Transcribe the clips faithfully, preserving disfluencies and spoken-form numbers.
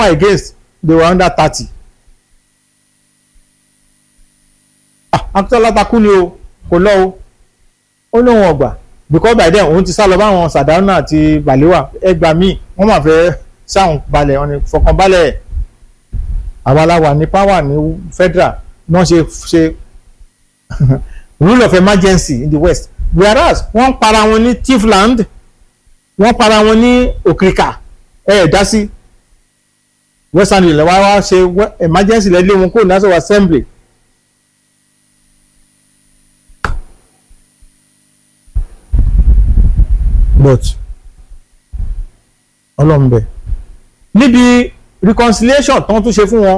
were against they were under thirty. ah Akíntọ́lá takú ni o kò lọ o ó lóun ọgbà because by then òun ti sá lọ báwọn Sàdáúnà àti Bàléwà ẹgbà míì wọ́n máa fẹ́ sáwọn balẹ̀ ọ̀nì fọkànbalẹ̀ àwa aláwa ní power ní federal wọ́n ṣe ṣe rule of emergency in the west whereas wọ́n para wọn ní Tifland wọ́n para wọn ní Òkìrìkà ẹ̀ dá sí western ilẹ̀ wa wá ṣe emergency lẹ́lẹ́ wọn kó national assembly. but ọlọ́run bẹ̀ níbi reconciliation tó ń tún ṣe fún wọn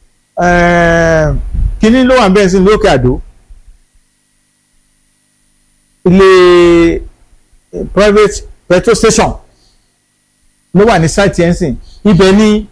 kínní ló wà bẹ́ẹ̀ sí lókè àdó ilé private petrol station ló wà ní site yẹn sìn ibẹ̀ ní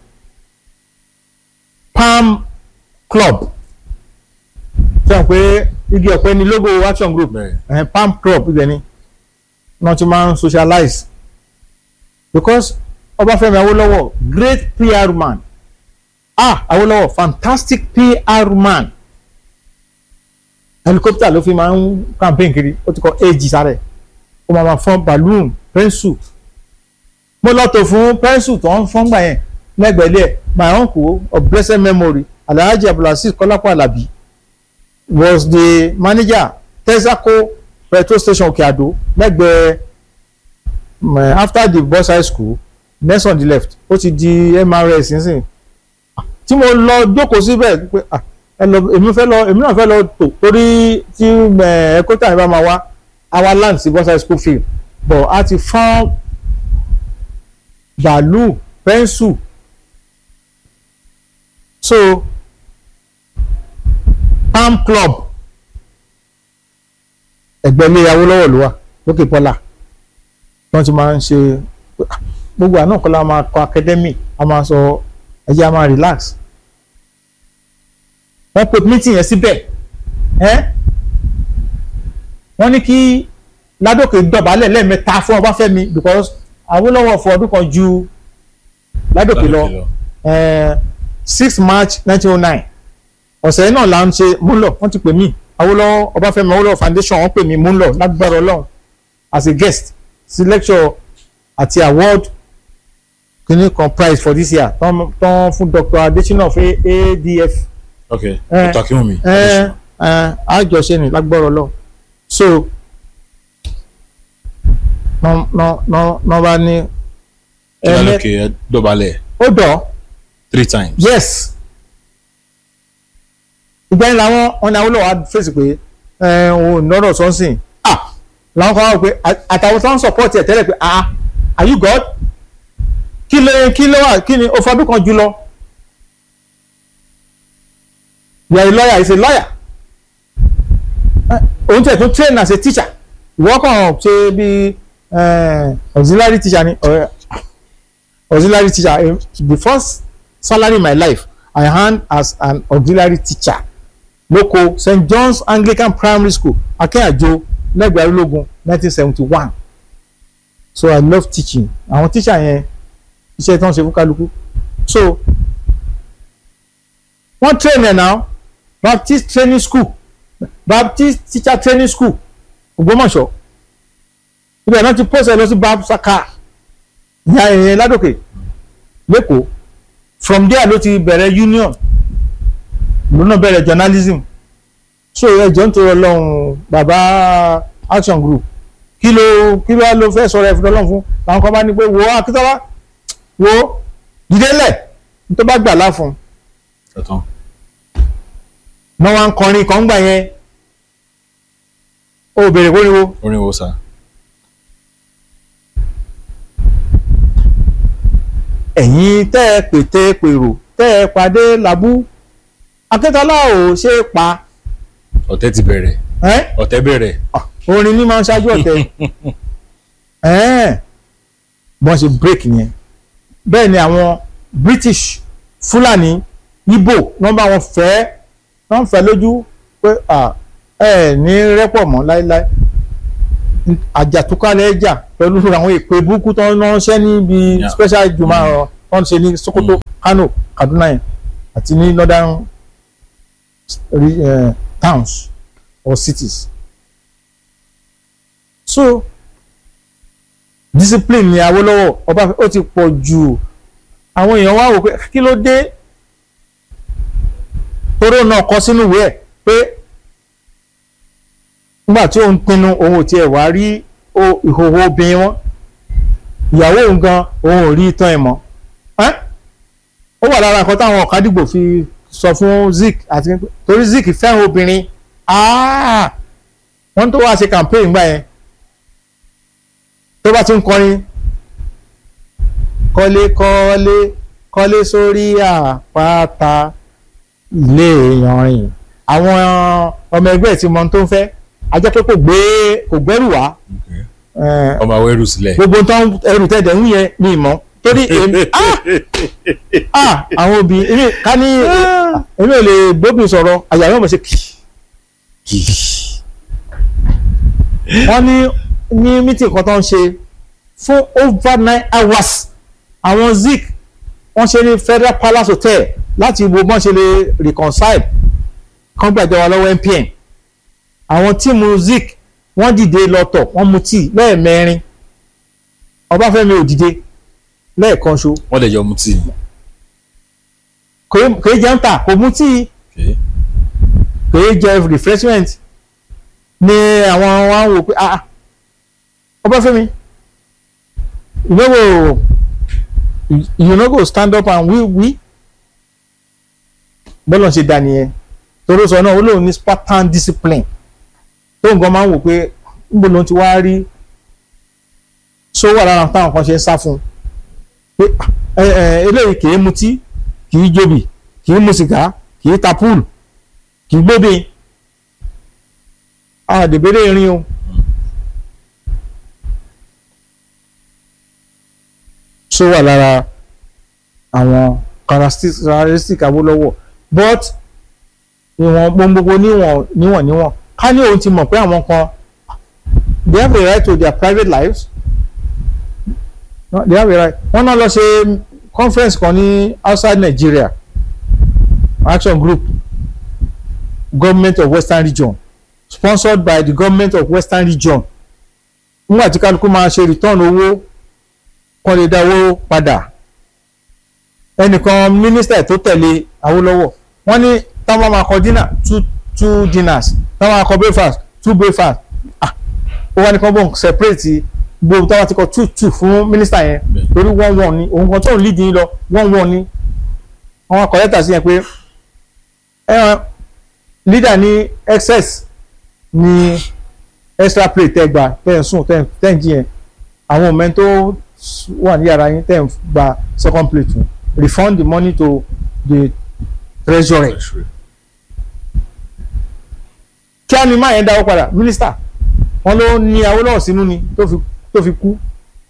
Palm Club sọ pé igi ọ̀pẹ ní logo action group eh, Palm Club ibẹ̀ ní wọ́n ti máa ń socialize because Ọbáfẹ́mi Awólọ́wọ̀ great P R man ah Awólọ́wọ̀ fantastic P R man helicopter ló fi máa ń campaign kiri ó ti kọ ag sáré ó máa ma fọ́n balloon pencil mo lọ tó fún pencil tó ń fọ́n gbà yẹn lẹ́gbẹ̀ẹ́lẹ́ my uncle of blessed memory Alhaji Abdulaziz Kọ́lápọ̀ Àlàbí was the manager Texaco petrol station Òkè Àdó lẹ́gbẹ̀ẹ́ after the boys high school next on the left ó ti di M R S nísìn tí mo lọ jókòó síbẹ̀ pé ẹ lọ èmi fẹ́ lọ èmi náà fẹ́ lọ tò torí tí ẹ̀kọ́ tàbí bá máa wá our land sí boys high school field but a ti fọ́n bàálù pẹ́ńsù so Palm Club ẹgbẹ́ ilé Awólọ́wọ̀ ló wà lókè Pọ́lá wọ́n ti máa ń ṣe gbogbo àná kọ́lá máa kọ́ academy a máa sọ ẹjẹ́ a máa relax wọ́n pe meeting yẹn síbẹ̀ ẹ́ wọ́n ní kí Ládòkè dọ̀bálẹ̀ lẹ́ẹ̀mẹ́ta fún Ọbáfẹ́mi because Awólọ́wọ̀ fún ọdún kan ju Ládòkè lọ six March nineteen oh nine ọ̀sẹ̀ yìí náà là ń ṣe múlọ̀ wọ́n ti pè mí Awólọ́wọ̀ Ọbáfẹ́mi Awólọ́wọ̀ foundation wọ́n pè mí múlọ̀ lágbára Ọlọ́run as a guest sí lecture àti award kìíní kan prize for this year tán tán fún Doctor Adesina of A D F. ok Doctor Akinwumi. àjọṣe ni lágbára Ọlọ́run so nọ́ bá ní. Ládòkè dọ̀bálẹ̀. ó dọ̀. three times. yes ìgbà yẹn làwọn ọ̀nà Awólọ́wọ̀ fèsì pé òun lọ́rọ̀ sọ́nsìn ah làwọn kan wá pé àtàwọn tó ń support ẹ̀ tẹ́lẹ̀ pé ah are you God kí ló kí ló wà kí ni o fọdún kan jù lọ you are a lawyer he is a lawyer òun tẹ̀ tún train as a teacher ìwọ kàn ṣe bí auxiliary teacher ni auxiliary teacher the first salary in my life I earned as an auxiliary teacher lóko Saint John's Anglican Primary School Akínyàjò lẹ́gbẹ̀ẹ́ Arúlógún nineteen seventy one so I love teaching àwọn teacher yẹn iṣẹ́ tí wọ́n ṣe fún kálukú so wọ́n train ẹ̀ now Baptist training school Baptist teacher training school Ògbómọ̀ṣọ́ ibẹ̀ náà ti post ẹ̀ lọ sí Babsaka ìyá ẹ̀yẹ Ládòkè lẹ́kọ̀ọ́ from there ló ti bẹ̀rẹ̀ union ló náà bẹ̀rẹ̀ journalism so ẹjọ́ ń tọrọ lọ́hùn bàbá action group kí ló kí ló ló fẹ́ sọ̀rọ̀ ẹ̀fọ́ lọ́hùn fún làwọn kan bá ní pé wo Akíntọ́lá wo dídélẹ̀ tó bá gbà láfún náà wá ń kọrin kan gbà yẹn ó bèrè oríwo. oríwo sá. ẹ̀yin tẹ́ ẹ pètè pèrò tẹ́ ẹ pàdé làbú Akíntọ́lá ò ṣe é pa. ọ̀tẹ̀ ti bẹ̀rẹ̀. ọ̀tẹ̀ bẹ̀rẹ̀. orin ní máa ń ṣáájú ọ̀tẹ̀ bọ́n ṣe break yẹn bẹ́ẹ̀ ni àwọn British Fúlàní Ìgbò wọ́n bá wọn fẹ́ wọ́n fẹ́ lójú pé ẹ ní rẹ́pọ̀ mọ́ láéláé àjàtúkálẹ̀ ẹ̀jà pẹ̀lú àwọn èpè burúkú tó ń ránṣẹ́ níbi special jùmọ̀ tó ń ṣe ní Sokoto Kano Kaduna yẹn àti ní northern uh, towns or cities. So discipline ni Awólọ́wọ̀ ọba ó ti pọ̀ jù àwọn èèyàn wá wò pé kí ló dé toró náà kọ sínú ìwé ẹ̀ pé nígbà tí òun pinnu òun ò tiẹ̀ wá rí ìhòòhò obìnrin wọn ìyàwó òun gan òun ò rí ìtàn ẹ̀ mọ́ ó wà lára nǹkan táwọn ọ̀kadìgbò fi sọ fún Zik àti torí Zik fẹ́ràn obìnrin wọ́n tó wá ṣe campaign gbà yẹn tó bá ti ń kọrin kọ́lé kọ́lé kọ́lé sórí àpáta ilé ìyanrìn àwọn ọmọ ẹgbẹ́ tí mo tó ń fẹ́ ajẹ́ pé kò gbé kò gbẹ́rù wá ọmọ àwọn ẹrù sílẹ̀ gbogbo tán ẹrù tẹ̀dẹ̀ ń yẹn ní ìmọ̀ torí èmi ah àwọn obìnrin èmi ká ní èmi ò lè bóbi sọ̀rọ̀ àyà yóò mọ̀ ṣe kì kì wọ́n ní ní mítì kan tó ń ṣe fún over nine hours àwọn Zik wọ́n ṣe ní Federal Palace Hotel láti wo bọ́n ṣe lè reconcile kan gbàjọba lọ́wọ́ M P N àwọn tíìmù Zik wọ́n dìde lọ́tọ̀ wọ́n mu tíì lẹ́ẹ̀mẹrin Ọbáfẹ́mi ò dìde lẹ́ẹ̀kan ṣo. wọ́n lè jọ mu tíì. kò é jẹun ta kò mu tíì kò é jẹ refreshment ni àwọn wa ń wò pé ah Ọbáfẹ́mi you no go you no go stand up and we we bọ́lọ̀ ṣe dá nìyẹn torí sọ náà ó lóun ní Spartan discipline tó nǹkan máa ń wò pé níbo ló ti wá rí só wà lára táwọn kan ṣe ń sá fún un pé eléyìí kì í mutí kì í jóbi kì í mu sìgá kì í ta pool kì í gbóbe àdèbèrè irin o só wà lára àwọn characteristic Awólọ́wọ̀ but ìwọ̀n gbogbo níwọ̀n níwọ̀n níwọ̀n ká ní òun ti mọ̀ pé àwọn kan they have a right to their private lives no, they have a right wọ́n náà lọ ṣe conference kan ní outside Nigeria action group government of Western Region sponsored by the government of Western Region nígbà tí kálukú máa ṣe return owó kan lè dá owó padà ẹnìkan mínísítà tó tẹ̀lé Awólọ́wọ̀ wọ́n ní táwọn máa kọ dinner two two dinners táwọn máa kọ breakfast two breakfast ah ó wá ní kán bọ̀ separate gbogbo táwọn ti kọ two two fún mínísítà yẹn torí one one ni òun kan tó ń lead yín lọ one one ni àwọn akọ̀lẹ́tà sí yẹn pé ẹ̀rọ leader ní excess ní extra plate tẹ́ gbà tẹ́ ń sùn tẹ́ ń jí yẹn àwọn ọmọ ẹni tó wà ní yàrá yín tẹ́ ń gba second plate fún refund the money to the treasury kí á ní máa yẹn dáwọ́ padà mínísítà wọn ló ní Awólọ́wọ̀ sínú ni tó fi tó fi kú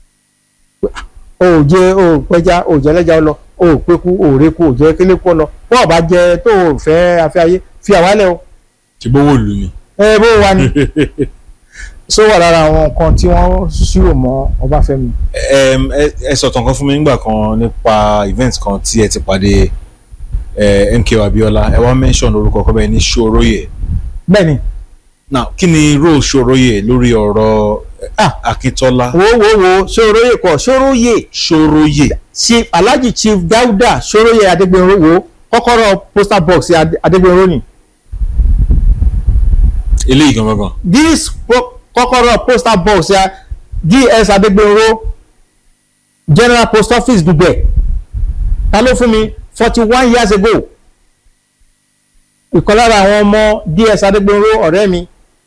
o ò jẹ o ò pẹja o ò jẹ lẹ́jà lọ o ò péku o ò réku o ò jẹ kélé kú lọ wọn ò bá jẹ tó o fẹ́ afẹ́ ayé fi àwálẹ̀ o. ti bówó lù ní. ẹ bó wa ni so wà lára àwọn nǹkan tí wọ́n ṣírò mọ́ Ọbáfẹ́mi. ẹ sọ̀tàn kan fún mi nígbà kan nípa event kan tí ẹ ti pàdé M K O Abiola ẹ wá mention orúkọ kan bẹ́ẹ̀ ní Ṣòróyè. bẹ́ẹ̀ni. now kí ni role Ṣòróyè lórí ọ̀rọ̀ Akíntọ́lá. wo wo wo Ṣòróyè kọ Ṣòróyè. Ṣòróyè. chief Alhaji Chief Dauda Ṣòróyè Adégbénró wo kọ́kọ́rọ́ postal box Adégbénró ni. eléyìí gan gangan. this kọ́kọ́rọ́ postal box ya D S Adégbénró General Post Office Dùgbẹ̀ ta ló fún mi forty one years ago ìkan lára àwọn ọmọ D S Adégbénró ọ̀rẹ́ mi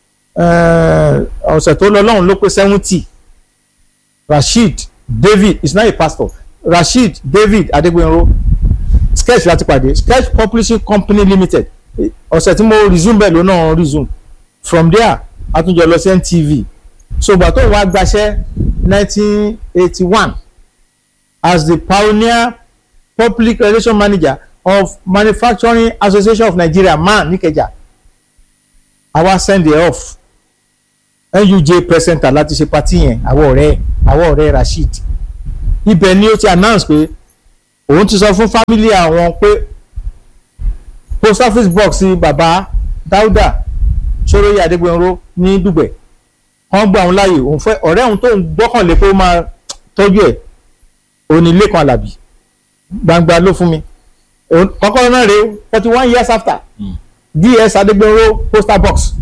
ọ̀sẹ̀ tó lọ lọ́hùn ló pé seventy Rasheed David is not a pastor Rasheed David Adégbénró sketch láti pàdé sketch publishing company limited ọ̀sẹ̀ tí mo resume bẹ́ẹ̀ ló náà resume from there àtúnjọ lọ sí N T V so gbà tó wá gbaṣẹ́ nineteen eighty one as the pioneer public relation manager of Manufacturing Association of Nigeria man Nìkẹjà àwa send it off N U J press center láti ṣe party yẹn àwọn ọ̀rẹ́ àwọn ọ̀rẹ́ Rasheed ibẹ̀ ni ó ti announce pé òun ti sọ fún fámílì àwọn pé post office box bàbá Dáúdà Sóróyè Adégbénró ní Dùgbẹ̀ wọ́n gbọ́ àwọn láàyè òun fẹ́ ọ̀rẹ́ òun tó ń gbọ́kànlé pé ó máa tọ́jú ẹ̀ òun ní Lékan Àlàbí gbangba ló fún mi kọ́kọ́rọ́ náà rèé forty one years after mm. D S Adégbénró postal box.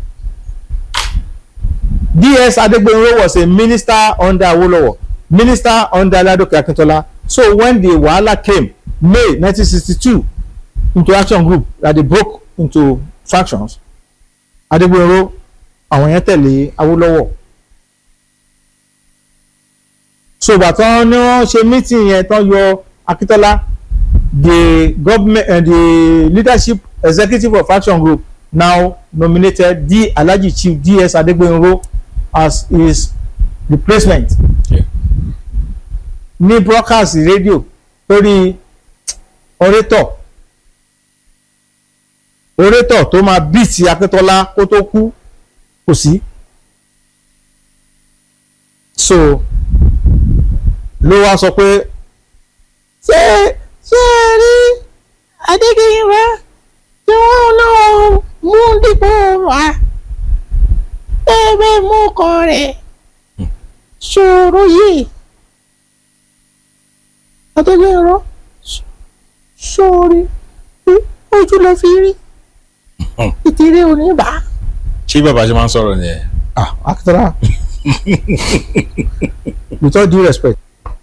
D S Adégbénró was a minister under Awolowo, minister under Ladoke Akintola. So when the wahala came, May nineteen sixty-two, into Action Group, that they broke into factions, Adégbénró àwọn yẹn tẹ̀lé Awolowo. So bàtàn ni wọ́n ṣe meeting yẹn tán yọ Akintola, the government and uh, the leadership executive of Action Group now nominated D Alhaji Chief D S Adégbénró as his replacement. Yeah. Ní broadcast radio lórí orator orator tó máa beat Akíntọ́lá kó tó kú kò sí. So ló wá sọ pé ṣé ṣé rí Adégbénró tí wọ́n náà mú dípò wá ẹ̀ẹ́dẹ́ mú kọ rẹ̀ Sóróyè Adégbénró sórí ojú ló fi rí ìtìrí oníbà. ṣé bàbá ṣe máa ń sọ̀rọ̀ nìyẹn. ah Akíntọ́lá with all due respect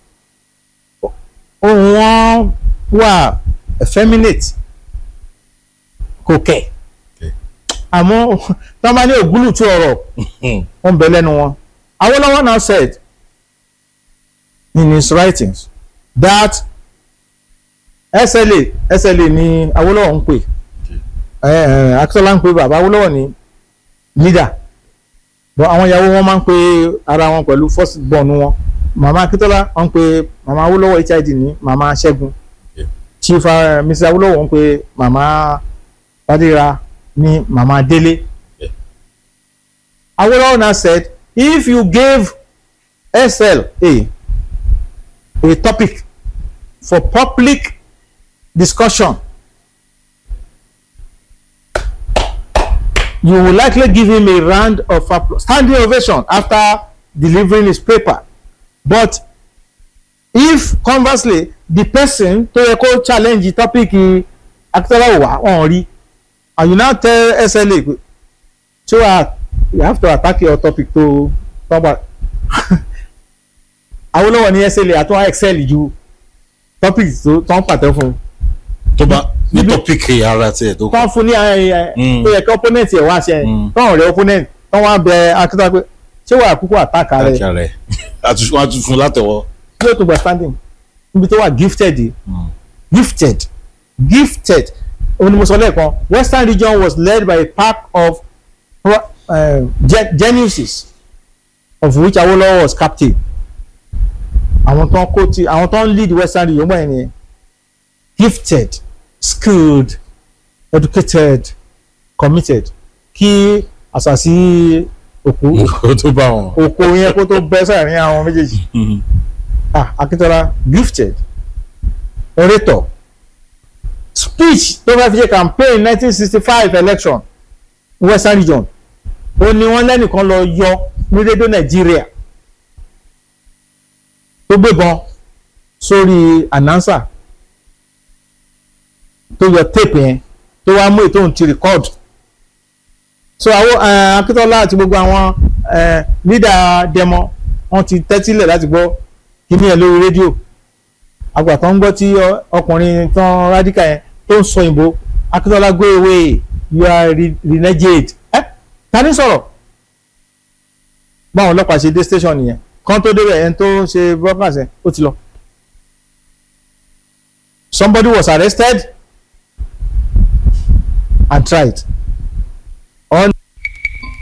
ohun wọn wà effeminate kò kẹ̀ àmọ́ tọ́ bá ní ògúlù tí ọ̀rọ̀ wọn bẹ lẹ́nu wọn. Awolowo now said in his writings that S L A S L A ni Awolowo ń pè Akíntọ́lá ń pè bàbá Awolowo ní leader but àwọn ìyàwó wọn máa ń pè ara wọn pẹ̀lú first born wọn. Màmá Akíntọ́lá ń pè màmá Awolowo H I D ní màmá Ṣẹ́gun, Chief uh, Missus Awolowo ń pè màmá Fadira ní màmá Délé. Awolowo now said if you gave S L A a topic for public discussion, you will likely give him a round of applause, standing ovation after delivering his paper. But if conversely the person to yẹ challenge the topic Akíntọ́lá wà wọ́n rí, and you now tell S L A so uh, you have to attack your topic to talk about Awolowo ní S L A àtúwọ̀n excel ju topic tó tán pàtẹ́ fún. tó bá ní topic ara tiẹ̀ tó kọ́. tán fún ní tó yẹ kí opponent ẹ̀ wá ṣe tán ọ̀rẹ́ opponent tán wá bẹ Akíntọ́lá pé ṣé wàá kúkú attack rẹ̀ àtúnṣe wọn tún fún látẹ̀wọ́. yóò tó gba standing níbi tó wà gifted gifted gifted onímọ̀sọ̀ lẹ́ẹ̀kan. Western region was led by a pack of uh, geniuses of which Awolowo was captain. àwọn tó ń kó ti àwọn tó ń lead Western region gbọ́n yẹn gifted, skilled, educated, committed. Kí àṣàṣì òkú tó bá wọn òkú yẹn kó tó bẹ́ sáàrin àwọn méjèèjì. ah Akíntọ́lá gifted, orator, speech tó fẹ́ fi ṣe campaign nineteen sixty five election Western region ó ní wọ́n lẹ́nìkan lọ yọ ní rédíò Nàìjíríà tó gbébọn sórí announcer tó yọ tape yẹn tó wá mú ètò òun ti record. So àwọn Akíntọ́lá àti gbogbo àwọn leader demo wọ́n ti tẹ́tílẹ̀ láti gbọ́ kíní ẹ̀ lórí rédíò. àgbà tó ń gbọ́ tí ọkùnrin tán radical yẹn tó ń sọ òyìnbó Akíntọ́lá go away you are renegade. ẹ ta ni sọ̀rọ̀ báwọn ọlọ́pàá ṣe dé station nìyẹn kan tó débẹ̀ ẹni tó ṣe broadcast yẹn ó ti lọ. Somebody was arrested and tried.